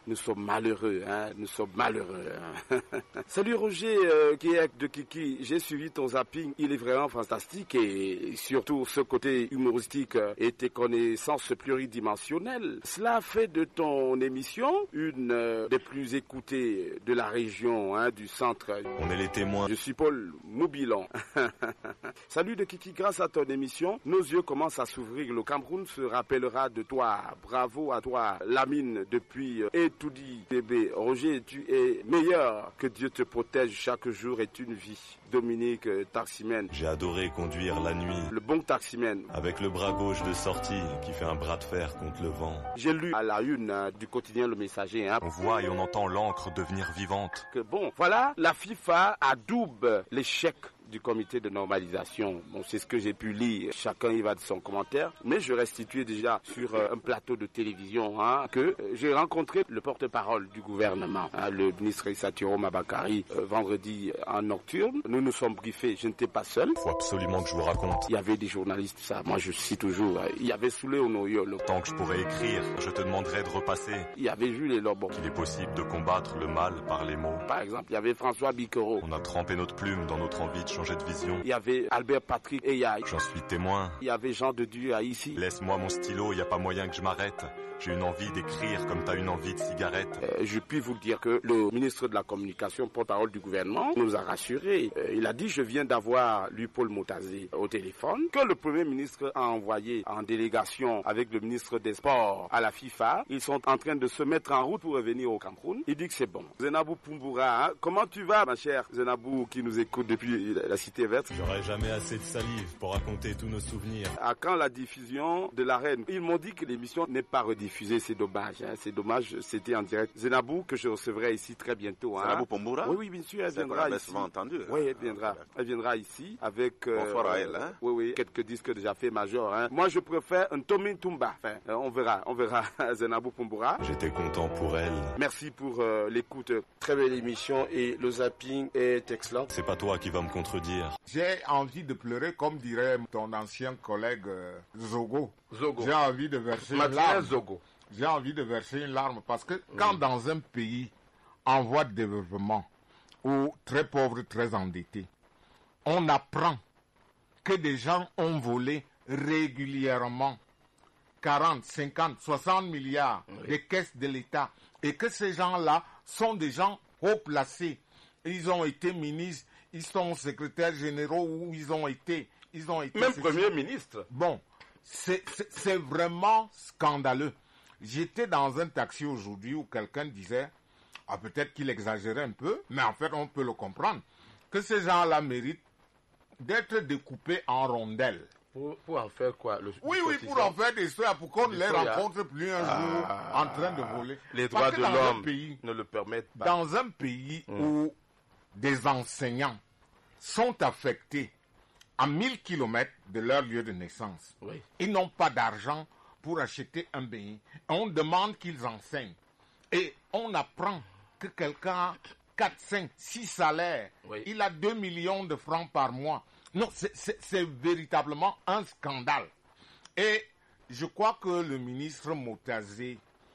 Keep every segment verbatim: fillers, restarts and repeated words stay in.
nous sommes malheureux, hein, nous sommes malheureux. Hein. Salut Roger, euh, qui est de Kiki, j'ai suivi ton zapping, il est vraiment fantastique et surtout ce côté humoristique et tes connaissances pluridimensionnelles. Cela fait de ton émission une euh, des plus écoutées de la région, hein, du centre. On est les témoins. Je suis Paul Moubilan. Salut de Kiki, grâce à ton émission, nos yeux commencent à s'ouvrir. Le Cameroun se rappellera de toi. Bravo à toi, Lamine, depuis Etoudi. Bébé, Roger, tu es meilleur. Que Dieu te protège. Chaque jour est une vie. Dominique Taximène. J'ai adoré conduire la nuit. Le bon Taximène. Avec le bras gauche de sortie qui fait un bras de fer contre le vent. J'ai lu à la une hein, du quotidien Le Messager. Hein, on voit et on entend l'encre devenir vivante. Que bon, voilà, la FIFA adoube l'échec du comité de normalisation. Bon, c'est ce que j'ai pu lire. Chacun y va de son commentaire. Mais je restituais déjà sur euh, un plateau de télévision hein, que euh, j'ai rencontré le porte-parole du gouvernement, hein, le ministre Issa Tiro Mabakari, euh, vendredi en nocturne. Nous nous sommes briefés. Je n'étais pas seul. Faut absolument que je vous raconte. Il y avait des journalistes, ça. Moi, je cite toujours. Euh, il y avait Soulé Onoyolo. Tant que je pourrais écrire, je te demanderai de repasser. Il y avait Jules Lobon. Qu'il est possible de combattre le mal par les mots. Par exemple, il y avait François Bicquereau. On a trempé notre plume dans notre envie de changer de vision. Il y avait Albert Patrick Eyaï. J'en suis témoin. Il y avait Jean de Dieu à ici. Laisse-moi mon stylo, il n'y a pas moyen que je m'arrête. J'ai une envie d'écrire comme t'as une envie de cigarette. Euh, je puis vous dire que le ministre de la Communication, porte-parole du gouvernement, nous a rassurés. Euh, il a dit, je viens d'avoir lui Paul Motazé au téléphone, que le Premier ministre a envoyé en délégation avec le ministre des Sports à la FIFA. Ils sont en train de se mettre en route pour revenir au Cameroun. Il dit que c'est bon. Zenabou Pumbura, hein? Comment tu vas, ma chère Zenabou, qui nous écoute depuis la Cité Verte? J'aurais jamais assez de salive pour raconter tous nos souvenirs. À quand la diffusion de l'arène? Ils m'ont dit que l'émission n'est pas rediffusée. C'est dommage, hein, c'est dommage, c'était en direct. Zenabou, que je recevrai ici très bientôt. Hein. Zenabou Pumbura? Oui, oui, bien sûr, elle viendra ici. Entendu, hein. Oui, elle viendra. Elle viendra ici avec... Euh, bon fort à elle, hein. Oui, oui, quelques disques déjà faits majeurs. Hein. Moi, je préfère un Tommy Tumba. Enfin, euh, on verra, on verra Zenabou Pumbura. J'étais content pour elle. Merci pour euh, l'écoute. Très belle émission et le zapping est excellent. C'est pas toi qui vas me contredire. J'ai envie de pleurer, comme dirait ton ancien collègue euh, Zogo. Zogo. J'ai envie de verser une larme. Zogo. J'ai envie de verser une larme parce que quand mmh. dans un pays en voie de développement ou très pauvre, très endetté, on apprend que des gens ont volé régulièrement quarante, cinquante, soixante milliards oui. des caisses de l'État et que ces gens-là sont des gens haut placés. Ils ont été ministres, ils sont secrétaires généraux où ils ont été. Ils ont été Même premier ministre. Bon, c'est, c'est, c'est vraiment scandaleux. J'étais dans un taxi aujourd'hui où quelqu'un disait, ah, peut-être qu'il exagérait un peu, mais en fait on peut le comprendre, que ces gens-là méritent d'être découpés en rondelles. Pour, pour en faire quoi le, Oui, oui, pour en faire des histoires, pour qu'on ne les rencontre plus un ah, jour en train de voler. Les droits de l'homme pays, ne le permettent pas. Dans un pays mmh. où des enseignants sont affectés à mille kilomètres de leur lieu de naissance, oui. ils n'ont pas d'argent pour acheter un béni. On demande qu'ils enseignent. Et on apprend que quelqu'un a quatre, cinq, six salaires. Oui. Il a deux millions de francs par mois. Non, c'est, c'est, c'est véritablement un scandale. Et je crois que le ministre Motazé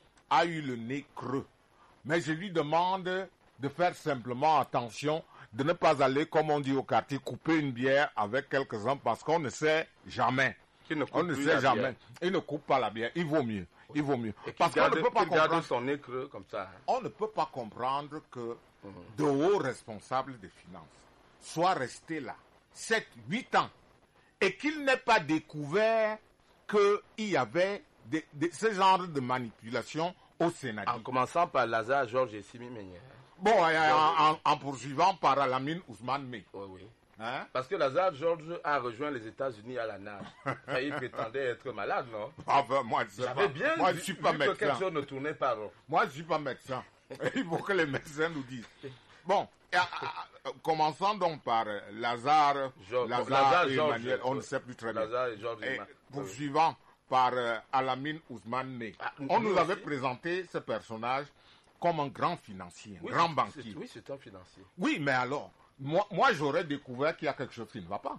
a eu le nez creux. Mais je lui demande de faire simplement attention, de ne pas aller, comme on dit au quartier, couper une bière avec quelques-uns parce qu'on ne sait jamais. Ne on ne sait jamais. Bière. Il ne coupe pas la bière. Il vaut mieux. Il vaut mieux. Et parce qu'on ne peut pas comprendre. Son nez creux comme ça. On ne peut pas comprendre que mmh. de hauts responsables des finances soient restés là sept, huit ans et qu'ils n'aient pas découvert qu'il y avait de, de, ce genre de manipulation au Sénat. En commençant par Lazare, Georges et Simi Meignet. Bon, en, en, en poursuivant par Alamine Ousmane Mey. Oui, oui. Hein? Parce que Lazare Georges a rejoint les États-Unis à la nage. Enfin, il prétendait être malade, non? Enfin, moi, je sais J'avais pas. bien moi, vu, je suis pas vu médecin. que quelque chose ne tournait pas rond. Moi, je suis pas médecin. Il faut que les médecins nous disent. Bon, euh, euh, commençons donc par euh, Lazare, Georges, Lazare, Lazare et Georges, Emmanuel. On ne sait plus très bien. Lazare et Georges. Et poursuivant oui. par euh, Alamine Ousmane Mey. Ah, on nous avait aussi présenté ce personnage comme un grand financier, un oui, grand banquier. C'est, oui, c'est un financier. Oui, mais alors, moi, moi j'aurais découvert qu'il y a quelque chose qui ne va pas.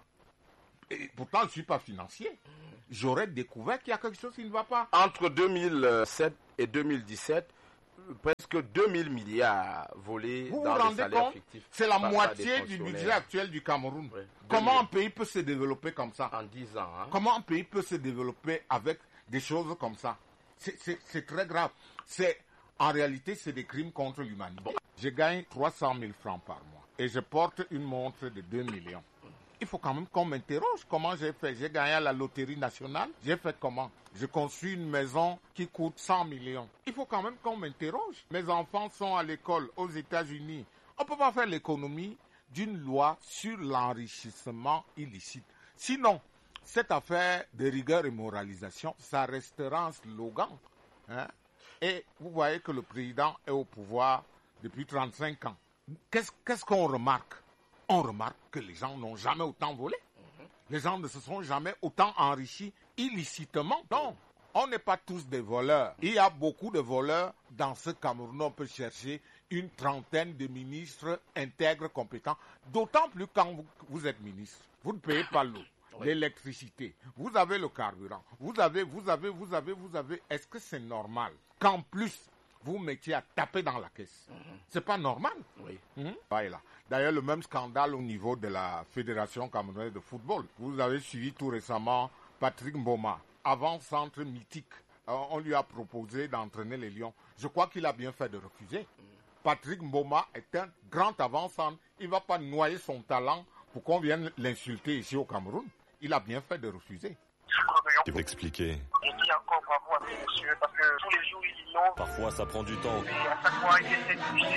Et pourtant, je ne suis pas financier. J'aurais découvert qu'il y a quelque chose qui ne va pas. Entre deux mille sept et deux mille dix-sept, presque deux mille milliards volés vous dans vous les rendez salaires compte? fictifs. C'est la par- moitié par des du budget fonctionnaires. actuel du Cameroun. Ouais. Comment deux un pays peut se développer comme ça? En dix ans. Hein? Comment un pays peut se développer avec des choses comme ça? C'est- C'est c'est très grave. C'est En réalité, c'est des crimes contre l'humanité. Bon. Je gagne trois cent mille francs par mois et je porte une montre de deux millions. Il faut quand même qu'on m'interroge comment j'ai fait. J'ai gagné à la loterie nationale. J'ai fait comment? Je construis une maison qui coûte cent millions. Il faut quand même qu'on m'interroge. Mes enfants sont à l'école aux États-Unis. On ne peut pas faire l'économie d'une loi sur l'enrichissement illicite. Sinon, cette affaire de rigueur et moralisation, ça restera un slogan. Hein? Et vous voyez que le président est au pouvoir depuis trente-cinq ans. Qu'est-ce qu'est-ce qu'on remarque? On remarque que les gens n'ont jamais autant volé. Les gens ne se sont jamais autant enrichis illicitement. Non, on n'est pas tous des voleurs. Il y a beaucoup de voleurs dans ce Cameroun. On peut chercher une trentaine de ministres intègres, compétents. D'autant plus quand vous, vous êtes ministre. Vous ne payez pas l'eau, l'électricité. Vous avez le carburant. Vous avez, vous avez, vous avez, vous avez. Est-ce que c'est normal qu'en plus, vous mettiez à taper dans la caisse? Mm-hmm. C'est pas normal. Oui. Mm-hmm. Voilà. D'ailleurs, le même scandale au niveau de la Fédération camerounaise de football. Vous avez suivi tout récemment Patrick Mboma, avant-centre mythique. Alors, on lui a proposé d'entraîner les Lions. Je crois qu'il a bien fait de refuser. Mm-hmm. Patrick Mboma est un grand avant-centre. Il ne va pas noyer son talent pour qu'on vienne l'insulter ici au Cameroun. Il a bien fait de refuser. Et vous expliquer. Et dis encore bravo à ce monsieur, parce que tous les jours il innove. Parfois ça prend du temps. Et à chaque fois il essaie de toucher